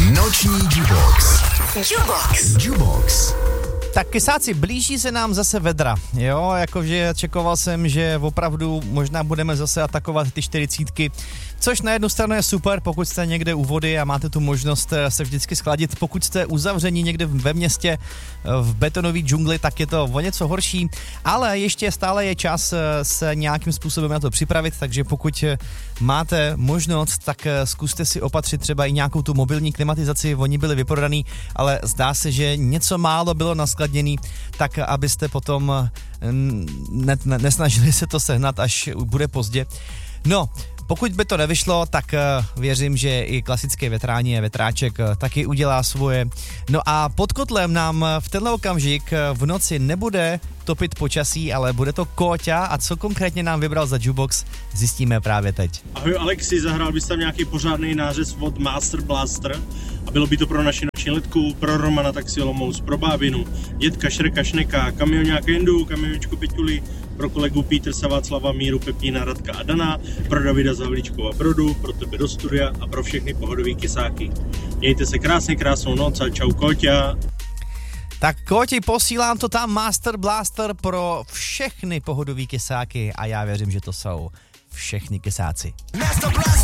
Noční Jubox. Tak kysáci, blíží se nám zase vedra, jo, jakože čekoval jsem, že opravdu možná budeme zase atakovat ty 40, což na jednu stranu je super, pokud jste někde u vody a máte tu možnost se vždycky schladit, pokud jste uzavření někde ve městě v betonové džungli, tak je to o něco horší, ale ještě stále je čas se nějakým způsobem na to připravit, takže pokud máte možnost, tak zkuste si opatřit třeba i nějakou tu mobilní klimatizaci, oni byli vyprodaný, ale zdá se, že něco málo bylo naskladněný, tak abyste potom nesnažili se to sehnat, až bude pozdě. No, pokud by to nevyšlo, tak věřím, že i klasické větrání a větráček taky udělá svoje. No a pod kotlem nám v tenhle okamžik v noci nebude topit počasí, ale bude to Kóťa a co konkrétně nám vybral za jukebox, zjistíme právě teď. Ahoj Alexi, zahrál bys tam nějaký pořádný nářez od Master Blaster a bylo by to pro naši noční letku, pro Romana Taxi Olomouc, pro bábinu, dětka Šreka Šneka, kamioňáka Jendu, kamiončku Peťuli, pro kolegu Petersa, Václava, Míru, Pepína, Radka a Dana, pro Davida Zavlíčkova Brodu, pro tebe do studia a pro všechny pohodový kysáky. Mějte se krásně, krásnou noc a čau Kóťa. Tak Kóti, posílám to tam Master Blaster pro všechny pohodový kysáky a já věřím, že to jsou všechny kysáci. Master Blaster.